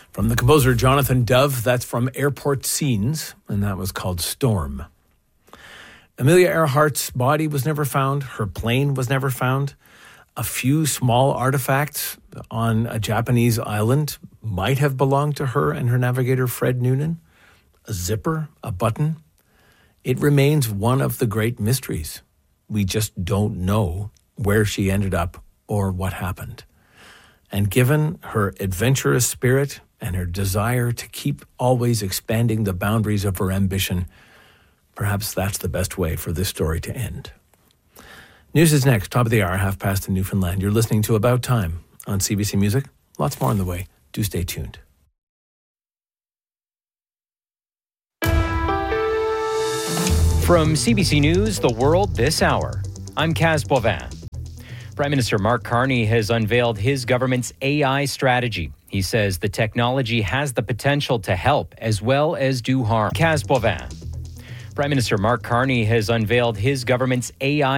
From the composer Jonathan Dove, that's from Airport Scenes, and that was called Storm. Amelia Earhart's body was never found. Her plane was never found. A few small artifacts on a Japanese island might have belonged to her and her navigator, Fred Noonan. A zipper, a button. It remains one of the great mysteries. We just don't know where she ended up or what happened. And given her adventurous spirit and her desire to keep always expanding the boundaries of her ambition, perhaps that's the best way for this story to end. News is next, top of the hour, 5:30 in Newfoundland. You're listening to About Time on CBC Music. Lots more on the way. Do stay tuned. From CBC News, The World This Hour, I'm Kaz Boivin. Prime Minister Mark Carney has unveiled his government's AI strategy. He says the technology has the potential to help as well as do harm. Kaz Boivin. Prime Minister Mark Carney has unveiled his government's AI